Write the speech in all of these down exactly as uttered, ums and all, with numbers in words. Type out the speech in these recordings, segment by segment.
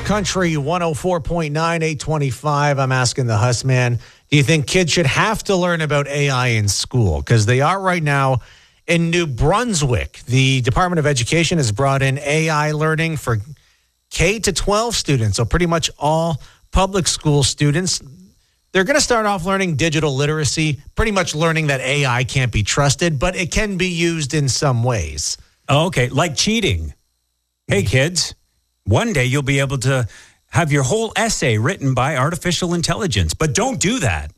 Country one oh four point nine, eight twenty-five. I'm asking the Huss Man, do you think kids should have to learn about A I in school? Because they are right now in New Brunswick. The Department of Education has brought in A I learning for K to twelve students, so pretty much all public school students. They're going to start off learning digital literacy, pretty much learning that A I can't be trusted, but it can be used in some ways. Oh, okay, like cheating. Hey, kids, one day you'll be able to have your whole essay written by artificial intelligence, but don't do that.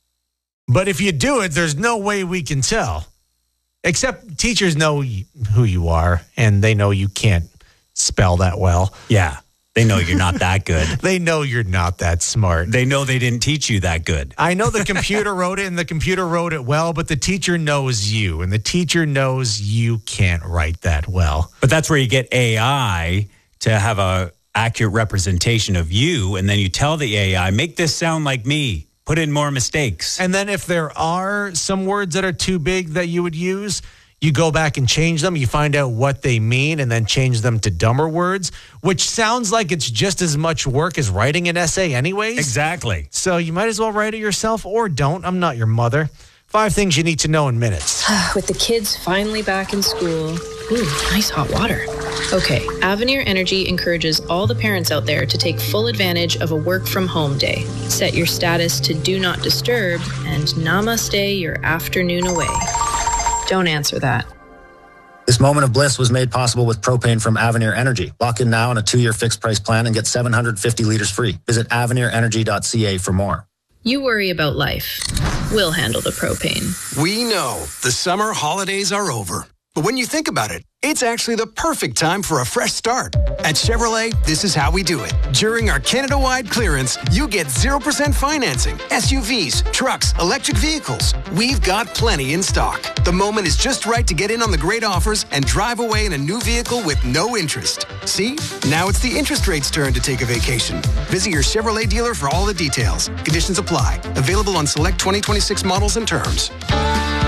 But if you do it, there's no way we can tell. Except teachers know who you are, and they know you can't spell that well. Yeah, they know you're not that good. They know you're not that smart. They know they didn't teach you that good. I know the computer wrote it, and the computer wrote it well, but the teacher knows you, and the teacher knows you can't write that well. But that's where you get A I to have a accurate representation of you, and then you tell the A I, make this sound like me. Put in more mistakes. And then if there are some words that are too big that you would use, you go back and change them. You find out what they mean and then change them to dumber words, which sounds like it's just as much work as writing an essay anyways. Exactly. So you might as well write it yourself or don't. I'm not your mother. Five things you need to know in minutes. With the kids finally back in school. Ooh, nice hot water. Okay, Avenir Energy encourages all the parents out there to take full advantage of a work from home day. Set your status to do not disturb and namaste your afternoon away. Don't answer that. This moment of bliss was made possible with propane from Avenir Energy. Lock in now on a two-year fixed price plan and get seven hundred fifty liters free. Visit avenir energy dot c a for more. You worry about life. We'll handle the propane. We know the summer holidays are over. But when you think about it, it's actually the perfect time for a fresh start. At Chevrolet, this is how we do it. During our Canada-wide clearance, you get zero percent financing, S U Vs, trucks, electric vehicles. We've got plenty in stock. The moment is just right to get in on the great offers and drive away in a new vehicle with no interest. See? Now it's the interest rate's turn to take a vacation. Visit your Chevrolet dealer for all the details. Conditions apply. Available on select twenty twenty-six models and terms.